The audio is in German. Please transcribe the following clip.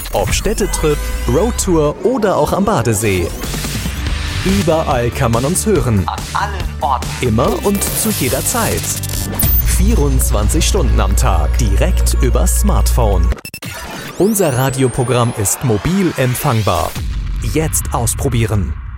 Ob Städtetrip, Roadtour oder auch am Badesee. Überall kann man uns hören. An allen Orten. Immer und zu jeder Zeit. 24 Stunden am Tag. Direkt übers Smartphone. Unser Radioprogramm ist mobil empfangbar. Jetzt ausprobieren.